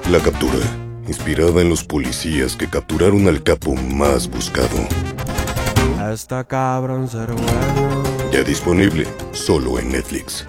La captura, inspirada en los policías que capturaron al capo más buscado. Está cabrón ser bueno. Ya disponible, solo en Netflix.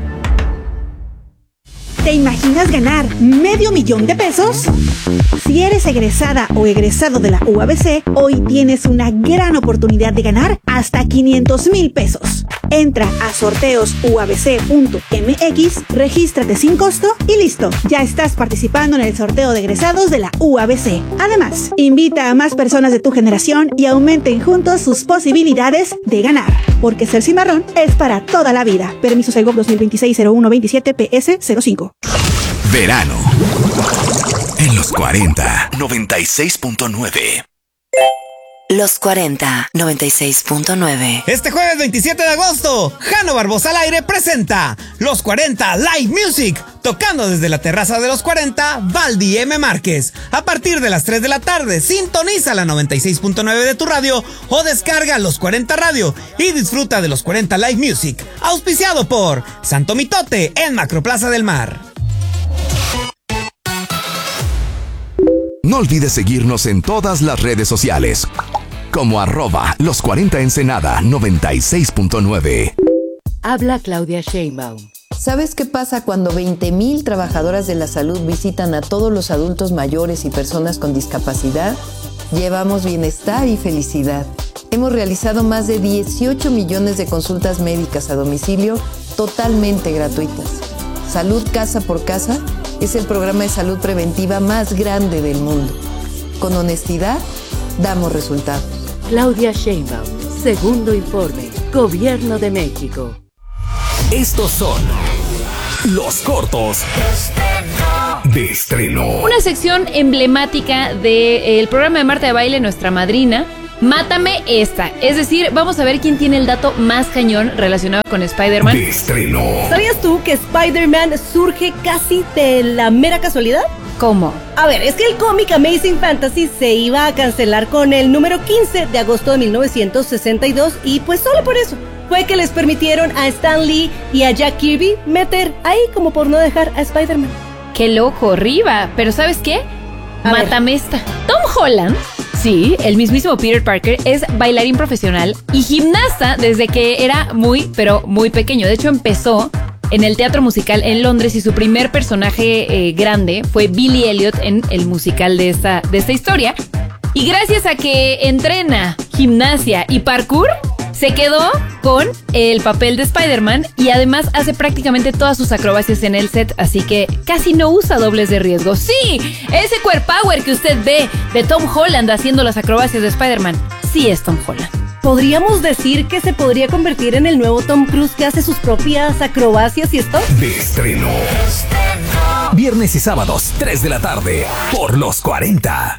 ¿Te imaginas ganar $500,000 de pesos? Si eres egresada o egresado de la UABC, hoy tienes una gran oportunidad de ganar hasta $500,000 pesos. Entra a sorteosuabc.mx, regístrate sin costo y listo, ya estás participando en el sorteo de egresados de la UABC. Además, invita a más personas de tu generación y aumenten juntos sus posibilidades de ganar. Porque ser cimarrón es para toda la vida. Permiso Segov 2026-0127 PS05. Verano. En los 40. 96.9. Los 40, 96.9. Este jueves 27 de agosto, Jano Barbosa al aire presenta Los 40 Live Music, tocando desde la terraza de Los 40, Valdi M. Márquez. A partir de las 3 de la tarde, sintoniza la 96.9 de tu radio o descarga Los 40 Radio y disfruta de Los 40 Live Music, auspiciado por Santo Mitote en Macroplaza del Mar. No olvides seguirnos en todas las redes sociales como @los40ensenada 96.9. Habla Claudia Sheinbaum. ¿Sabes qué pasa cuando 20,000 trabajadoras de la salud visitan a todos los adultos mayores y personas con discapacidad? Llevamos bienestar y felicidad. Hemos realizado más de 18 millones de consultas médicas a domicilio totalmente gratuitas. Salud Casa por Casa es el programa de salud preventiva más grande del mundo. Con honestidad, damos resultados. Claudia Sheinbaum, segundo informe, Gobierno de México. Estos son los cortos de estreno. Una sección emblemática del programa de Marta de Baile, nuestra madrina. Mátame esta. Es decir, vamos a ver quién tiene el dato más cañón relacionado con Spider-Man. De estreno. ¿Sabías tú que Spider-Man surge casi de la mera casualidad? ¿Cómo? A ver, es que el cómic Amazing Fantasy se iba a cancelar con el número 15 de agosto de 1962 y pues solo por eso fue que les permitieron a Stan Lee y a Jack Kirby meter ahí como por no dejar a Spider-Man. ¡Qué loco, Riva! Pero ¿sabes qué? Mátame esta. Tom Holland, sí, el mismísimo Peter Parker, es bailarín profesional y gimnasta desde que era muy, pero muy pequeño. De hecho, empezó en el teatro musical en Londres y su primer personaje grande fue Billy Elliot en el musical de esta historia. Y gracias a que entrena gimnasia y parkour, se quedó con el papel de Spider-Man y además hace prácticamente todas sus acrobacias en el set, así que casi no usa dobles de riesgo. Sí, ese core power que usted ve de Tom Holland haciendo las acrobacias de Spider-Man, sí es Tom Holland. ¿Podríamos decir que se podría convertir en el nuevo Tom Cruise que hace sus propias acrobacias y esto? De estreno. Viernes y sábados, 3 de la tarde, por Los 40.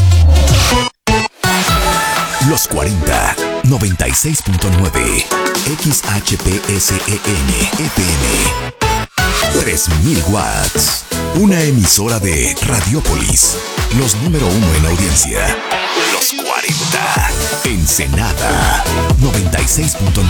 Los 40, 96.9, XHPSEN, FM, 3000 watts. Una emisora de Radiopolis, los número 1 en audiencia. Los 40, Ensenada, 96.9.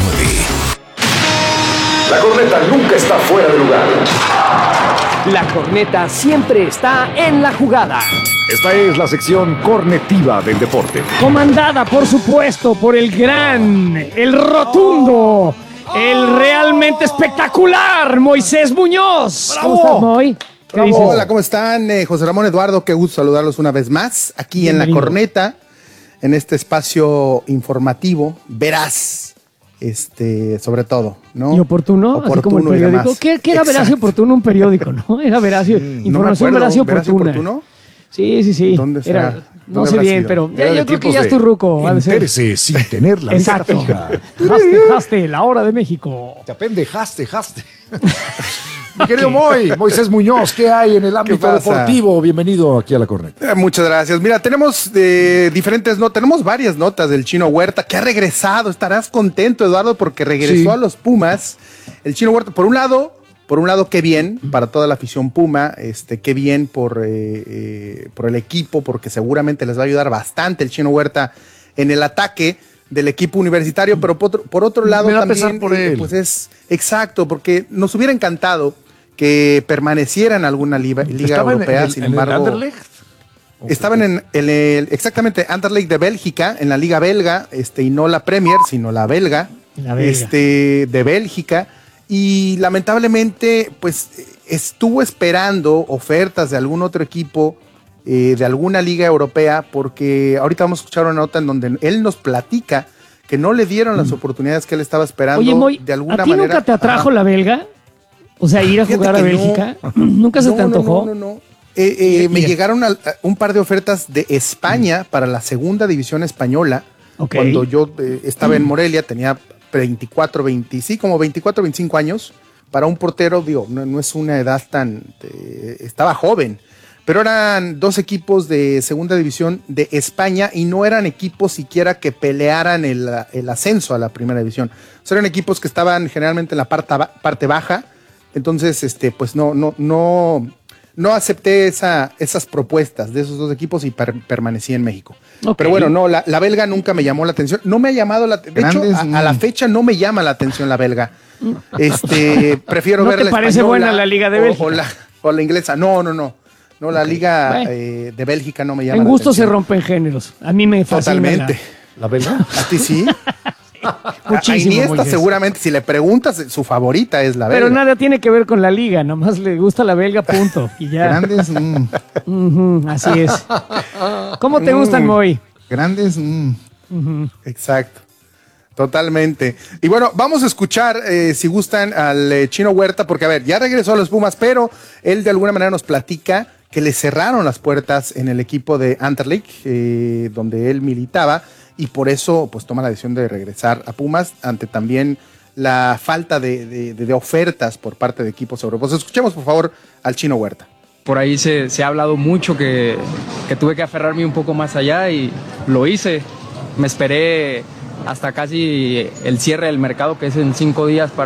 La corneta nunca está fuera de lugar. La corneta siempre está en la jugada. Esta es la sección cornetiva del deporte. Comandada, por supuesto, por el gran, el rotundo, el realmente espectacular Moisés Muñoz. ¡Bravo! ¿Cómo estás, Moy? ¿Qué dices? Hola, ¿cómo están? José Ramón, Eduardo, qué gusto saludarlos una vez más aquí en La Corneta, en este espacio informativo, veraz. Sobre todo, ¿no? Y oportuno, así como el periódico. ¿Qué era veraz y oportuno un periódico, no? Era veraz y información veraz y oportuna. Sí. ¿Dónde será? No sé bien, pero yo creo que ya es tu ruco. Entérese sin tener la vista fija. Haste, la hora de México. Te apendejaste. Mi querido Moisés Muñoz, ¿qué hay en el ámbito deportivo? Bienvenido aquí a La Corneta. Muchas gracias. Mira, tenemos diferentes notas, tenemos varias notas del Chino Huerta, que ha regresado. Estarás contento, Eduardo, porque regresó a los Pumas. El Chino Huerta, por un lado, qué bien para toda la afición Puma, qué bien por el equipo, porque seguramente les va a ayudar bastante el Chino Huerta en el ataque del equipo universitario, pero por otro lado también, por él. pues es exacto, porque nos hubiera encantado que permaneciera en alguna liga europea. Sin embargo, ¿en el Anderlecht? Estaban en exactamente Anderlecht de Bélgica, en la liga belga, y no la Premier, sino la belga, de Bélgica, y lamentablemente pues estuvo esperando ofertas de algún otro equipo, de alguna liga europea, porque ahorita vamos a escuchar una nota en donde él nos platica que no le dieron las oportunidades que él estaba esperando. Oye, Moy, de alguna ¿a ti manera. nunca te atrajo la belga? O sea, ir a jugar a Bélgica. ¿Nunca se te antojó? No. Me llegaron un par de ofertas de España para la segunda división española. Cuando yo estaba en Morelia, tenía 24, 25 años. Para un portero, digo, no es una edad tan... estaba joven. Pero eran dos equipos de segunda división de España y no eran equipos siquiera que pelearan el ascenso a la primera división. O sea, eran equipos que estaban generalmente en la parte baja. Entonces, pues no acepté esas propuestas de esos dos equipos y permanecí en México. Pero bueno, no, la belga nunca me llamó la atención. No me ha llamado la atención. De hecho, a la fecha no me llama la atención la belga. Prefiero ver la española. ¿No te parece buena la liga de Bélgica? O la inglesa. No, la liga de Bélgica no me llama la atención. En gusto se rompen géneros. A mí me fascina. Totalmente. ¿La belga? ¿A ti sí? Muchísimo. Iniesta seguramente, si le preguntas, su favorita es la belga. Pero nada tiene que ver con la liga, nomás le gusta la belga, punto. Y ya. Grandes. Así es. ¿Cómo te gustan, Moy? Grandes. Exacto. Totalmente. Y bueno, vamos a escuchar, si gustan, al Chino Huerta, porque a ver, ya regresó a los Pumas, pero él de alguna manera nos platica que le cerraron las puertas en el equipo de Anderlecht, donde él militaba, y por eso pues toma la decisión de regresar a Pumas ante también la falta de ofertas por parte de equipos europeos. Escuchemos por favor al Chino Huerta. Por ahí se ha hablado mucho que tuve que aferrarme un poco más allá y lo hice. Me esperé hasta casi el cierre del mercado, que es en 5 días, para